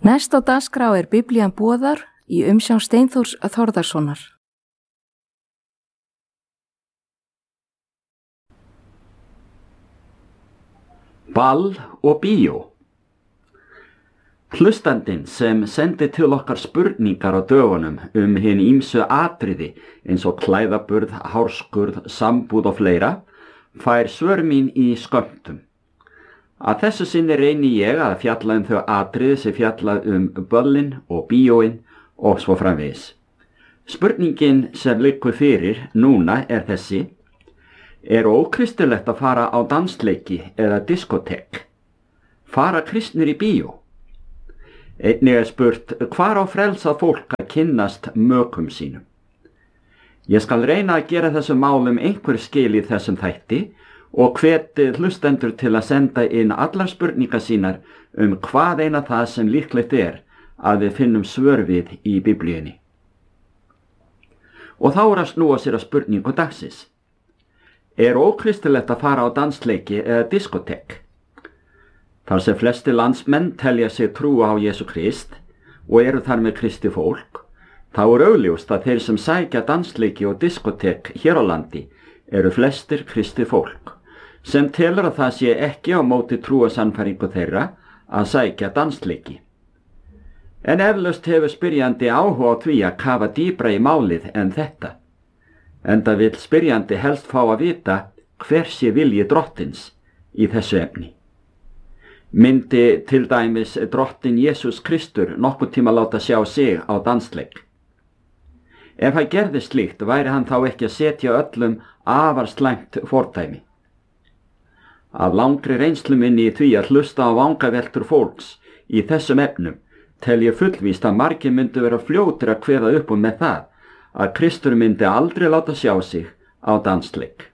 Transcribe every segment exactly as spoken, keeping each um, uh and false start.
Næst á dagskrá er Biblían boðar í umsjón Steinþórs Þórðarsonar. Ball og bíó. Hlustandinn sem sendi til okkar spurningar á dögunum um hin ýmsu atriði eins og klæðaburð, hárskurð, sambúð og fleira, fær svör mín í skömmtum. Að þessu sinni reyni ég að fjalla um þau atriði sem fjallað um böllin og bíóin og svo framvegis. Spurningin sem liggur fyrir núna er þessi: er ókristilegt að fara á dansleiki eða diskotek? Fara kristnir í bíó? Einnig er spurt, hvar á frelsað fólk að kynnast mökum sínum? Ég skal reyna að gera þessum málum einhver skil í þessum þætti og hveti hlustendur til að senda inn allar spurningar sínar um hvað eina það sem líklegt er að við finnum svör við í Biblíunni. Og þá er að snúa sér að spurningu dagsins. Er ókristilegt að fara á dansleiki eða diskotek? Þar sem flesti landsmenn telja sig trúa á Jesú Krist og eru þar með kristi fólk, þá er augljóst að þeir sem sækja dansleiki og diskotek hér á landi eru flestir kristi fólk, sem telur að það sé ekki á móti trúarsannfæringu þeirra að sækja dansleiki. En eflaust hefur spyrjandi áhuga á því að kafa dýpra í málið en þetta, enda vill spyrjandi helst fá að vita hver sé vilji drottins í þessu efni. Myndi til dæmis drottin Jesús Kristur nokkuð tíma láta sjá sig á dansleik? Ef hann gerði slíkt, væri hann þá ekki að setja öllum afar slæmt fordæmi. Af langri reynslu minni í því að hlusta á vangaveltur fólks í þessum efnum tel ég fullvíst að margir myndu vera fljótir að kveða upp um með það að Kristur myndi aldrei láta sjá sig á dansleik.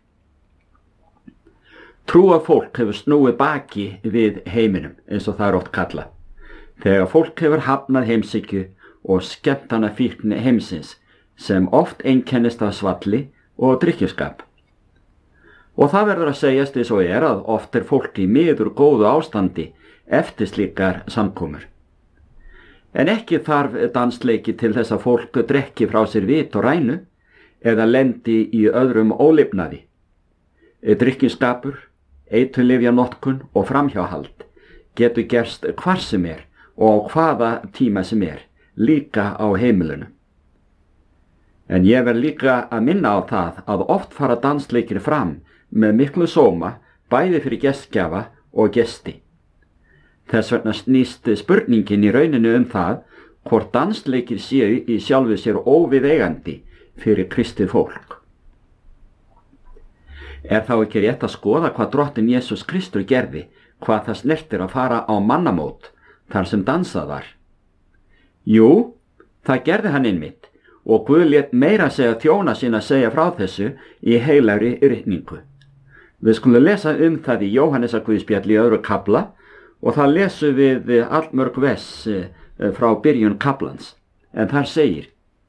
Trúa fólk hefur snúið baki við heiminum, eins og það er oft kallað, þegar fólk hefur hafnað heimsykju og skemmtana fíkn heimsins sem oft einkennist af svalli og drykkjuskap. Og það verður að segjast eins og er að oft er fólk í miður góðu ástandi eftir slíkar samkomur. En ekki þarf dansleiki til þess að fólk drekki frá sér vit og rænu eða lendi í öðrum ólifnaði. Drykkjuskapur, eiturlyfjanotkun og framhjáhald getur gerst hvar sem er og á hvaða tíma sem er, líka á heimilinu. En ég verð líka að minna á það að oft fara dansleikir fram með miklu sóma bæði fyrir gestgjafa og gesti. Þess vegna snýst spurningin í rauninu um það hvort dansleikir séu í sjálfu sér óviðeigandi fyrir kristið fólk. Er þá ekki rétt að skoða hvað drottin Jesús Kristur gerði, hvað það snertir að fara á mannamót þar sem dansað var? Jú, það gerði hann einmitt og Guð lét meira segja þjóna sína að segja frá þessu í heilagri ritningu. Við skulum lesa um það í Jóhannesarguðspjalli í öðru kafla og það lesum við allmörg vers frá byrjun kaflans, en þar segir: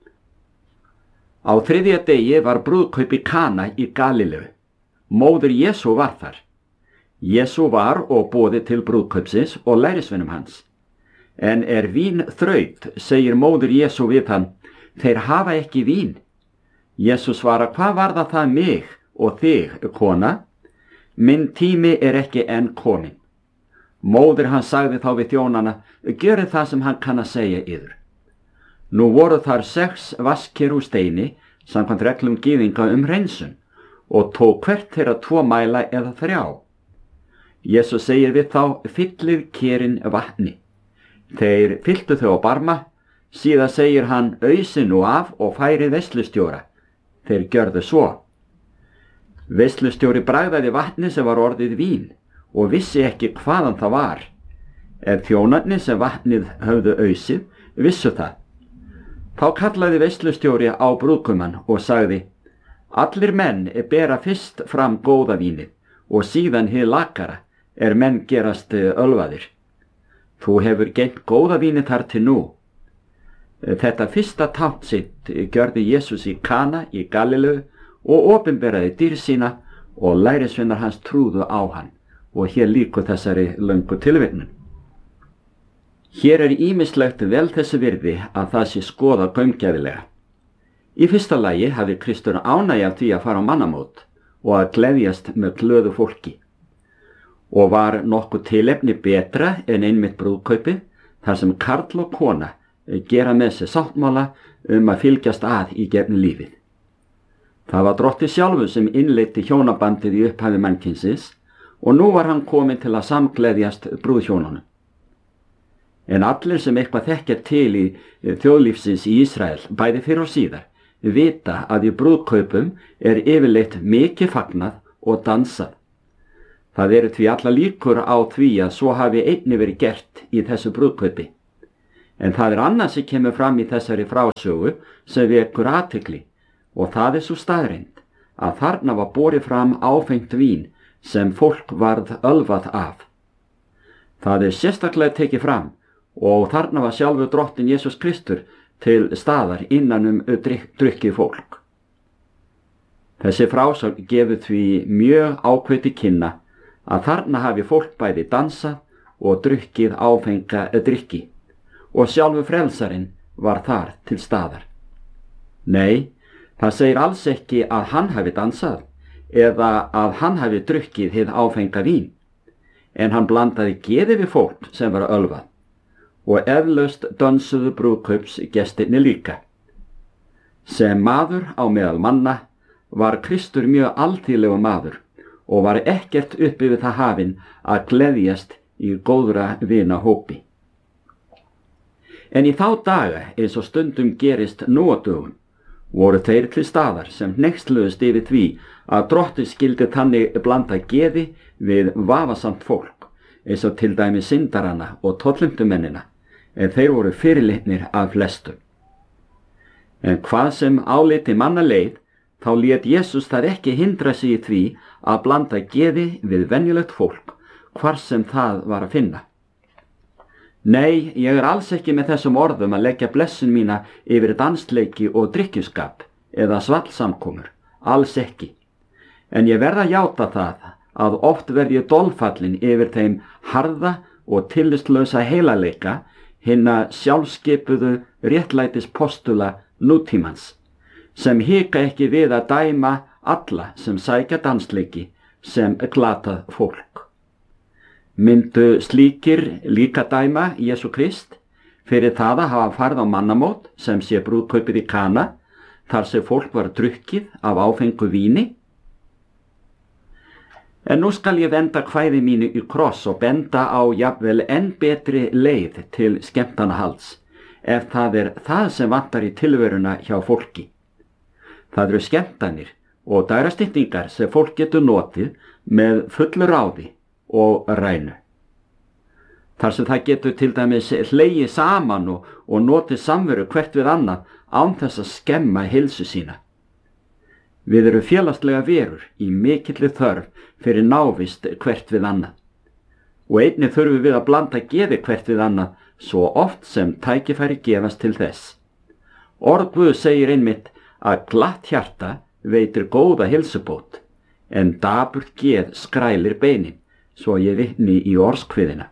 Á þriðja degi var brúðkaup í Kana í Galileu. Móðir Jesú var þar. Jesú var og boði til brúðkaupsins og lærisveinum hans. En er vín þraut, segir móðir Jesú við hann, þeir hafa ekki vín. Jesú svara, hvað varða það mig og þig, kona? Minn tími er ekki enn kominn. Móðir hans sagði þá við þjónana, gjörið það sem hann kann að segja yður. Nú voru þar sex vaskir úr steini, samkvæmt reglum gyðinga um hreinsun, og tók hvert þeirra tvo mæla eða þrjá. Jesú segir við þá, fyllið kerin vatni. Þeir fylltu þau á barma, síðan segir hann, ausi nú af og færið veislustjóra. Þeir gjörðu svo. Veislustjóri bragðaði vatni sem var orðið vín og vissi ekki hvaðan það var. Ef þjónarnir sem vatnið höfðu ausið, vissu það. Þá kallaði veislustjóri á brúðkumann og sagði, allir menn bera fyrst fram góða vínið og síðan hið lakara er menn gerast ölvaðir. Þú hefur geymt góða vínið þar til nú. Þetta fyrsta tákn sitt gjörði Jesús í Kana í Galileu og opinberaði dýr sína og lærisveinar hans trúðu á hann, og hér lýkur þessari löngu tilvitnun. Hér er ýmislegt vel þessu virði að það sé skoða gaumgæfilega. Í fyrsta lagi hafði Kristur ánægja af því að fara á mannamót og að gleðjast með glöðu fólki. Og var nokkuð tilefni betra en einmitt brúðkaupið, þar sem karl og kona gera með sér sáttmála um að fylgjast að í gegnum lífið. Það var Drottinn sjálfur sem innleiddi hjónabandið í upphafi mannkynsins og nú var hann kominn til að samgleðjast brúðhjónunum. En allir sem eitthvað þekkja til í þjóðlífsins í Ísrael, bæði fyrr og síðar, vita að í brúðkaupum er yfirleitt mikið fagnað og dansað. Það eru því alla líkur á því að svo hafi einnig verið gert í þessu brúðkaupi. En það er annað sem kemur fram í þessari frásögu sem vekur athygli og það er svo staðreynd að þarna var borið fram áfengt vín sem fólk varð ölvað af. Það er sérstaklega tekið fram og þarna var sjálfur Drottinn Jesús Kristur til staðar innan um drukkið fólk. Þessi frásögn gefur því mjög ákveðið kynna að þarna hafi fólk bæði dansað og drukkið áfenga drykki og sjálfur frelsarinn var þar til staðar. Nei, það segir alls ekki að hann hafi dansað eða að hann hafi drukkið hið áfenga vín, en hann blandaði geði við fólk sem var ölvað og eflaust dönsuðu brúðkaupsgestirnir líka. Sem maður á meðal manna var Kristur mjög alþýðlegur maður og var ekkert uppi við það hafinn að gleðjast í góðra vina hópi. En í þá daga, eins og stundum gerist nú á dögum, voru þeir til staðar sem hneyksluðust yfir því að Drottinn skyldi þannig blanda geði við vafasamt fólk, eins og til dæmis syndarana og tollumdumennina, en þeir voru fyrirlitnir af flestum. En hvað sem áliti manna leið, þá lét Jesús það ekki hindra sig í því að blanda geði við venjulegt fólk, hvar sem það var að finna. Nei, ég er alls ekki með þessum orðum að leggja blessun mína yfir dansleiki og drykkjuskap eða svallsamkomur, alls ekki. En ég verð að játa það að oft verð ég dolfallin yfir þeim harða og tillistlausa heilaleika hinna sjálfskipuðu réttlætis postula nútímans, sem hika ekki við að dæma alla sem sækja dansleiki sem glatað fólk. Myndu slíkir líka dæma Jesú Krist fyrir það að hafa farið á mannamót sem sé brúðkaupið í Kana, þar sem fólk var drukkið af áfengu víni? En nú skal ég venda kvæði mínu í kross og benda á jafnvel enn betri leið til skemmtanahalds, ef það er það sem vantar í tilveruna hjá fólki. Það eru skemmtanir og dægrastyttingar sem fólk getur notið með fullu ráði og rænu. Þar sem það getur til dæmis hlegið saman og, og notið samveru hvert við annað án þess að skemma heilsu sína. Við erum félagslega verur í mikilli þörf fyrir návist hvert við annað. Og einnig þurfum við að blanda geði hvert við annað svo oft sem tækifæri gefast til þess. Orð Guð segir einmitt að glatt hjarta veitir góða heilsubót, en daburt geð skrælir beinin, svo ég vitni í orðskviðina.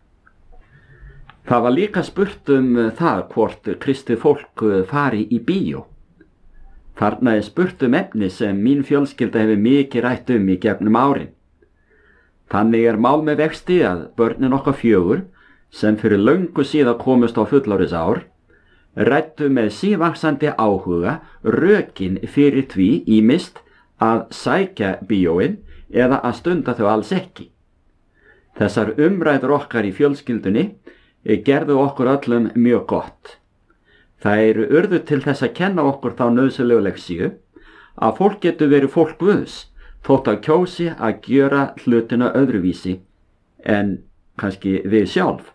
Það var líka spurt um það hvort kristið fólk fari í bíó. Þarna er spurt um efni sem mín fjölskylda hefur mikið rætt um í gegnum árin. Þannig er mál með vexti að börnin okkar fjögur, sem fyrir löngu síðan komust á fullorðis ár, rættu með sívaxandi áhuga rökin fyrir því ýmist að sækja bíóin eða að stunda þau alls ekki. Þessar umræður okkar í fjölskyldunni gerðu okkur öllum mjög gott. Það eru urðu til þess að kenna okkur þá nauðsynlegu leksíu að fólk getur verið fólk Guðs þótt að kjósi að gjöra hlutina öðruvísi en kannski við sjálf.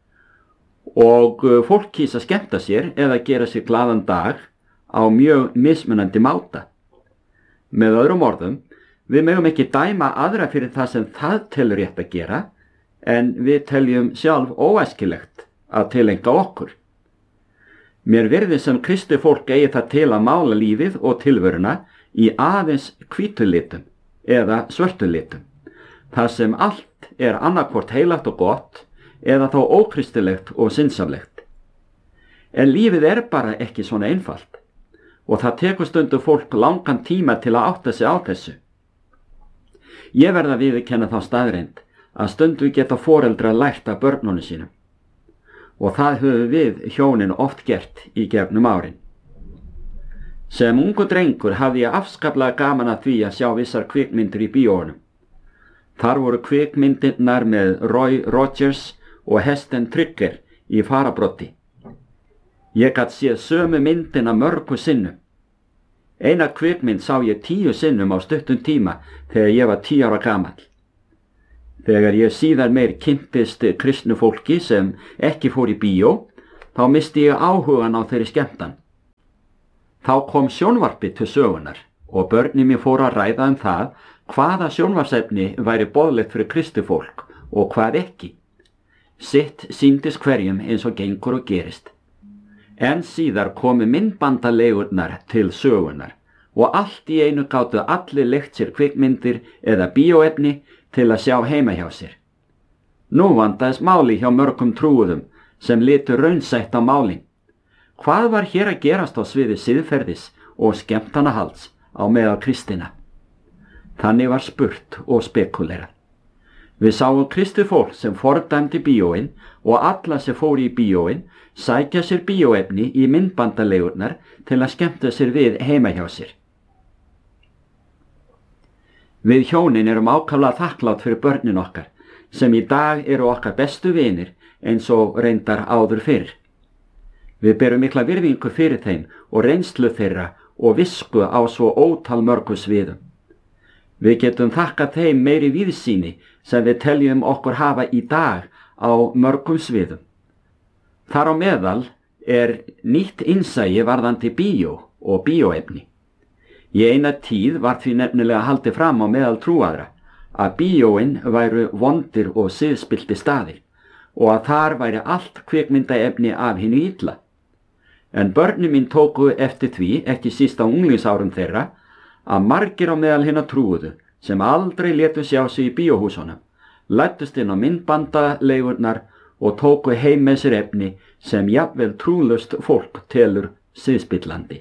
Og fólk kýs að skemmta sér eða gera sér glaðan dag á mjög mismunandi máta. Með öðrum orðum, við megum ekki dæma aðra fyrir það sem það telur rétt að gera, en við teljum sjálf óæskilegt að tileinka okkur. Mér virðist sem kristið fólk eigi það til að mála lífið og tilveruna í aðeins hvítulitum eða svörtulitum, þar sem allt er annarkvort heilagt og gott eða þá ókristilegt og sinnsamlegt. En lífið er bara ekki svona einfalt og það tekur stundu fólk langan tíma til að átta sig á þessu. Ég verð að viðurkenna þá staðreynd að stundu geta foreldrar lært af börnunum sínum og það höfum við hjónin oft gert í gegnum árin. Sem ungu drengur hafði ég afskaplega gaman að því að sjá vissar kvikmyndir í bíóunum. Þar voru kvikmyndirnar með Roy Rogers og Heston Trigger í farabroddi. Ég gat séð sömu myndina mörgu sinnum. Eina kvikmynd sá ég tíu sinnum á stuttum tíma þegar ég var tíu ára gamall. Þegar ég síðar meir kynntist kristnu fólki sem ekki fór í bíó, þá misti ég áhugan á þeirri skemmtan. Þá kom sjónvarpið til sögunar og börnin mér fóru að ræða um það hvaða sjónvarpsefni væri boðlegt fyrir kristufólk og hvað ekki. Sitt sýndist hverjum eins og gengur og gerist. En síðar komu myndbandalegurnar til sögunar og allt í einu gátu allir leikt sér kvikmyndir eða bíóefni til að sjá heima hjá sér. Nú vandaðist máli hjá mörgum trúuðum sem litu raunsætt á málin. Hvað var hér að gerast á sviði siðferðis og skemmtanahalds á meðal kristina? Þannig var spurt og spekulerað. Við sáum kristið fólk sem fordæmdi bíóin og alla sem fóru í bíóin sækja sér bíóefni í myndbandalegurnar til að skemmta sér við heima hjá sér. Við hjónin erum ákaflega þakklátt fyrir börnin okkar sem í dag eru okkar bestu vinir eins og reyndar áður fyrr. Við berum mikla virðingu fyrir þeim og reynslu þeirra og visku á svo ótal mörgu sviðum. Við getum þakkað þeim meiri víðsýni sem við teljum okkur hafa í dag á mörgum sviðum. Þar á meðal er nýtt innsæi varðandi bíó og bíóefni. Í eina tíð var því nefnilega haldið fram á meðal trúaðra að bíóin væru vondir og siðspillti staðir og að þar væri allt kvikmyndaefni af hinu illa. En börnin mín tóku eftir því, ekki síst á unglingsárum þeirra, að margir á meðal hinna trúuðu sem aldrei létu sjá sig í bíóhúsunum, læddust inn á myndbandalegurnar og tóku heim með sér efni sem jafnvel trúlaust fólk telur siðspillandi.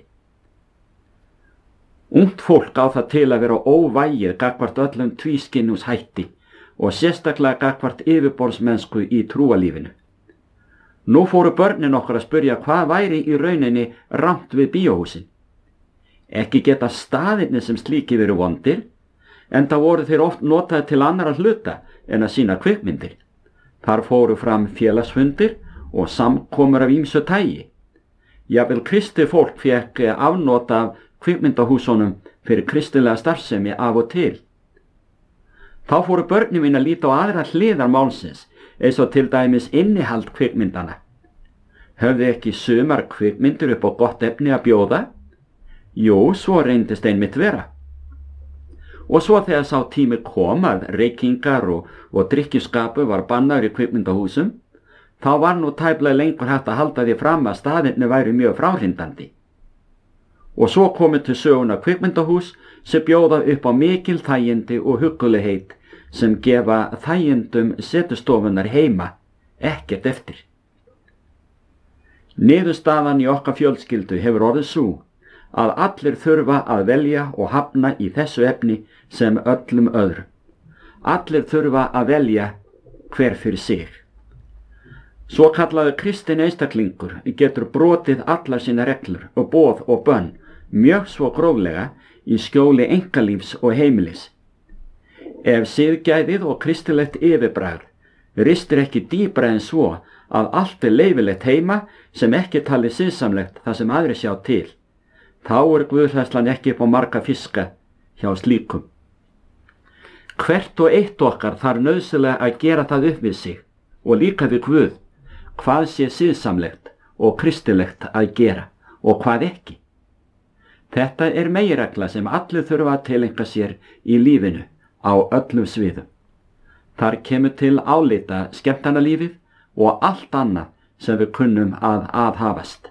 Ungt fólk á það til að vera óvægið gagnvart öllum tvískinnus hætti og sérstaklega gagnvart yfirborðsmennsku í trúalífinu. Nú fóru börnin okkar að spyrja hvað væri í rauninni rangt við bíóhúsin. Ekki geta staðirnir sem slíki verið vondir, en það voru þeir oft notaði til annara hluta en að sína kvikmyndir. Þar fóru fram félagsfundir og samkomur af ýmsu tægi. Jafnvel kristið fólk fékk afnota af kvikmyndahúsunum fyrir kristilega starfsemi af og til. Þá fóru börnin mín að líta á aðra hliðar málsins, eins og til dæmis innihald kvikmyndana. Höfðu ekki sumar kvikmyndir upp á gott efni að bjóða? Jú, svo reyndist einmitt vera. Og svo þegar sá tími kom að reykingar og, og drykkjuskapu var bannaður í kvikmyndahúsum, þá var nú tæplega lengur hægt að halda því fram að staðirni væri mjög fráhrindandi. Og svo komið til söguna kvikmyndahús sem bjóða upp á mikil þægindi og huggulegheit sem gefa þægindum setustofunar heima ekkert eftir. Niðurstaðan í okkar fjölskyldu hefur orðið sú að allir þurfa að velja og hafna í þessu efni sem öllum öðrum. Allir þurfa að velja hver fyrir sig. Svo kallaður kristinn einstaklingur getur brotið allar sína reglur og boð og bönn mjög svo gróflega í skjóli einkalífs og heimilis. Ef siðgæðið og kristilegt yfirbragð ristir ekki dýpra en svo að allt er leyfilegt heima sem ekki talið siðsamlegt það sem aðri sjá til, þá er guðhræðslan ekki upp á marga fiska hjá slíkum. Hvert og eitt okkar þarf nauðsynlega að gera það upp við sig og líka við Guð, hvað sé siðsamlegt og kristilegt að gera og hvað ekki. Þetta er meginregla sem allir þurfa að tileinka sér í lífinu á öllum sviðum. Þar kemur til álita skemmtanalífið og allt annað sem við kunnum að aðhafast.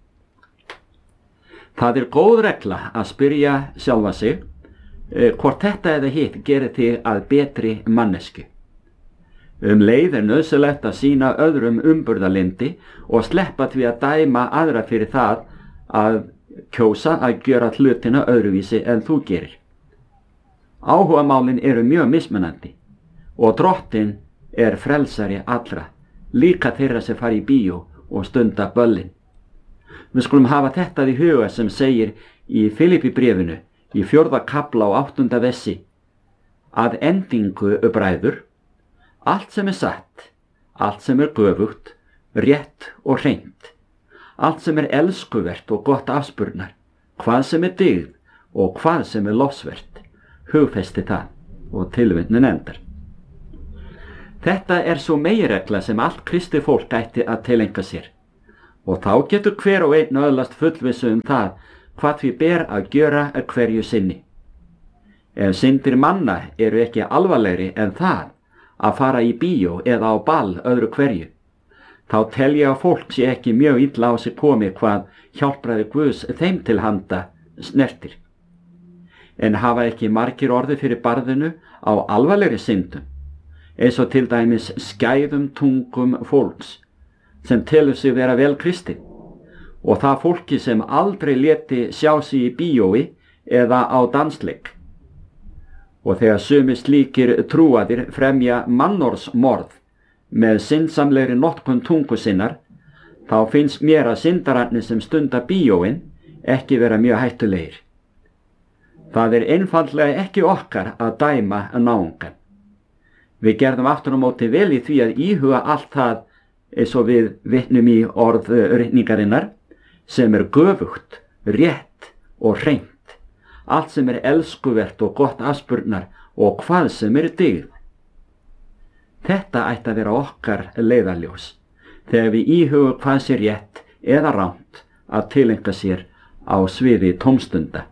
Það er góð regla að spyrja sjálfa sig eh, hvort þetta eða hitt gerir þig að betri mannesku. Um leið er nauðsynlegt að sýna öðrum umburðarlyndi og sleppa því að dæma aðra fyrir það að kjósa að gera hlutina öðruvísi en þú gerir. Áhugamálin eru mjög mismunandi og Drottinn er frelsari allra, líka þeirra sem fara í bíó og stunda böllin. Við skulum hafa þetta í huga sem segir í Filippibréfinu í fjórða kafla og áttunda vessi: að endingu, bræður, allt sem er satt, allt sem er göfugt, rétt og hreint, allt sem er elskuvert og gott afspurnar, hvað sem er dygð og hvað sem er lofsvert, hugfesti það, og tilvitnun endar. Þetta er svo meginregla sem allt kristið fólk ætti að tilenga sér, og þá getur hver og einn öðlast fullvissu um það hvað því ber að gjöra er hverju sinni. Ef syndir manna eru ekki alvarlegri en það að fara í bíó eða á ball öðru hverju, þá tel ég að fólk sé ekki mjög illa á sig komið hvað hjálpræði Guðs þeim til handa snertir. En hafa ekki margir orði fyrir barðinu á alvarlegri syndum, eins og til dæmis skæðum tungum fólks sem telur sig vera vel kristið, og það fólki sem aldrei léti sjá sig í bíói eða á dansleik. Og þegar sumir slíkir trúaðir fremja mannorðsmorð með syndsamlegri notkun tungu sinnar, þá finnst mér að syndararnir sem stunda bíóin ekki vera mjög hættulegir. Það er einfaldlega ekki okkar að dæma náungan. Við gerðum aftur á móti vel í því að íhuga allt það, eins og við vitnum í orð ritningarinnar, sem er göfugt, rétt og hreint, allt sem er elskuvert og gott afspurnar og hvað sem er dygð. Þetta ætti að vera okkar leiðarljós þegar við íhugum hvað sé rétt eða rangt að tilenga sér á sviði tómstunda.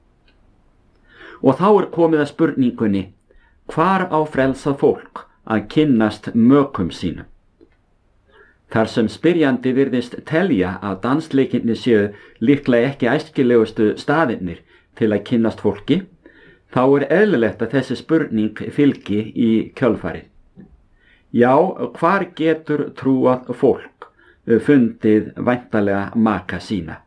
Og þá er komið að spurningunni: hvar á frelsað fólk að kynnast mökum sínum? Þar sem spyrjandi virðist telja að dansleikinni séu líklega ekki æskilegustu staðirnir til að kynnast fólki, þá er eðlilegt að þessi spurning fylgi í kjölfarið. Já, hvar getur trúað fólk fundið væntanlega maka sína?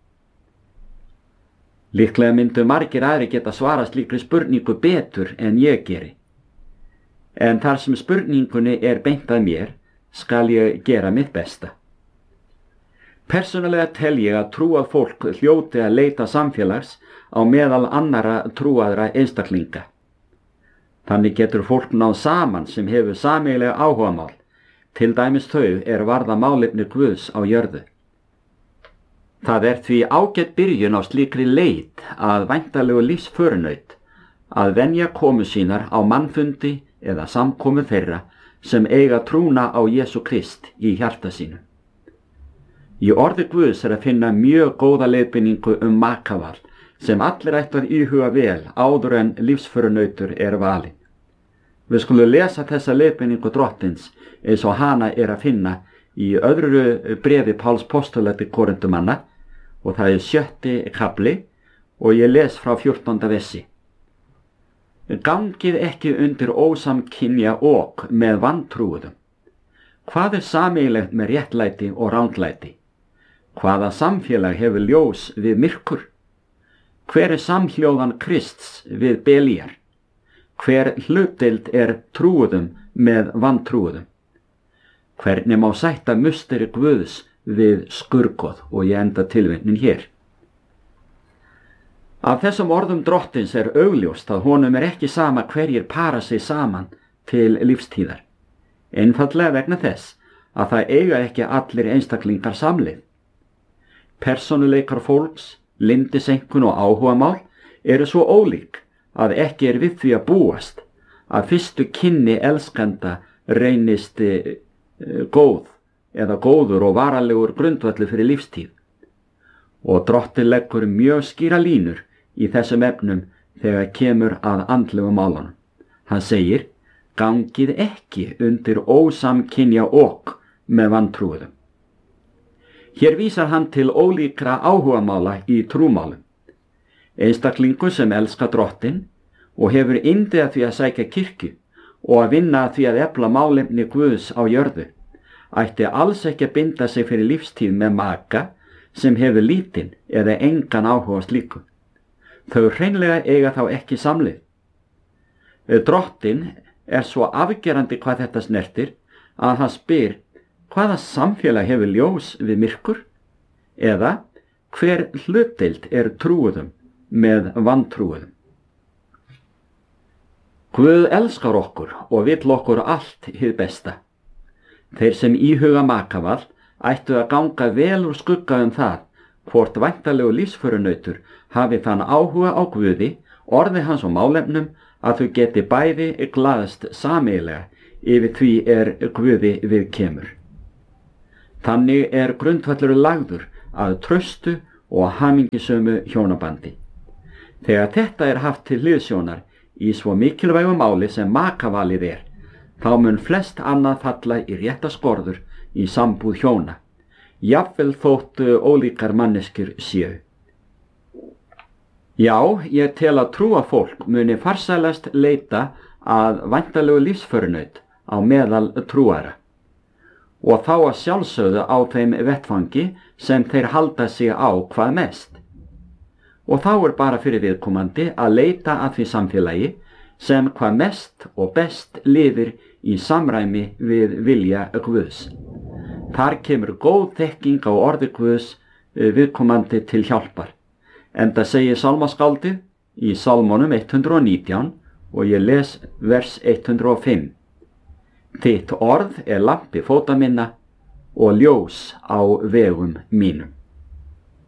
Líklega myndu margir aðri geta svarað slíkri spurningu betur en ég geri. En þar sem spurningunni er beint að mér, skal ég gera mitt besta. Persónulega tel ég að trúað fólk hljóti að leita samfélags á meðal annara trúaðra einstaklinga. Þannig getur fólk náð saman sem hefur sameiginlega áhugamál, til dæmis þau er varða málefni Guðs á jörðu. Það er því ágætt byrjun á slíkri leit að væntanlegu lífsförunaut að venja komu sínar á mannfundi eða samkomu þeirra sem eiga trúna á Jesú Krist í hjarta sínu. Í orði Guðs er að finna mjög góða leiðbeiningu um makaval sem allir ættu að íhuga vel áður en lífsförunautur er valinn. Við skulum lesa þessa leiðbeiningu Drottins eins og hana er að finna í öðru bréfi Páls postula til Korintumanna, og það er sjötti kafli og ég les frá fjórtánda vessi. Gangið ekki undir ósamkynja ok með vantrúuðum. Hvað er sameiginlegt með réttlæti og ranglæti? Hvaða samfélag hefur ljós við myrkur? Hver er samhljóðan Krists við Belíar? Hver hlutdeild er trúuðum með vantrúuðum? Hvernig má sætta musteri Guðs við skurgoð? Og ég enda tilvitnun hér. Af þessum orðum Drottins er augljóst að honum er ekki sama hverjir para sig saman til lífstíðar. Einfaldlega vegna þess að það eiga ekki allir einstaklingar samlið. Persónuleikar fólks, lyndisenkun og áhugamál eru svo ólík að ekki er við því að búast að fyrstu kynni elskanda reynist e, góð eða góður og varalegur grundvöldur fyrir lífstíð. Og Drottinn leggur mjög skýra línur í þessum efnum þegar kemur að andlegum málunum. Hann segir: gangið ekki undir ósamkynja ok með vantrúuðum. Hér vísar hann til ólíkra áhugamála í trúmálum. Einstaklingur sem elskar Drottinn og hefur yndi að því að sækja kirkju og að vinna að því að efla málefni Guðs á jörðu, ætti alls ekki að binda sig fyrir lífstíð með maka sem hefur lítinn eða engan áhuga slíku. Þau hreinlega eiga þá ekki samlið. Drottinn er svo afgerandi hvað þetta snertir að hann spyr hvaða samfélag hefur ljós við myrkur eða hver hlutdeild er trúuðum með vantrúuðum. Guð elskar okkur og vill okkur allt hið besta. Þeir sem íhuga makavall ættu að ganga vel úr skugga um það hvort væntanlegu lífsförunautur hafi þann áhuga á Guði, orði hans og málefnum að þau geti bæði glaðst sameiginlega yfir því er Guði við kemur. Þannig er grundvöllur lagður að traustu og hamingisömu hjónabandi. Þegar þetta er haft til hliðsjónar í svo mikilvægu máli sem makavalið er, þá mun flest annað falla í rétta skorður í sambúð hjóna, jafnvel þótt ólíkar manneskjur séu. Já, ég tel að trúa fólk muni farsælast leita að væntanlegu lífsförunaut á meðal trúara og þá að sjálfsögðu á þeim vettfangi sem þeir halda sig á hvað mest. Og þá er bara fyrir viðkomandi að leita að því samfélagi sem hvað mest og best lifir í samræmi við vilja Guðs. Þar kemur góð þekking á orði Guðs viðkomandi til hjálpar. Enda segir sálmaskáldið í Sálmonum hundrað og nítján og ég les vers hundrað og fimm. Þitt orð er lampi fóta minna og ljós á vegum mínum.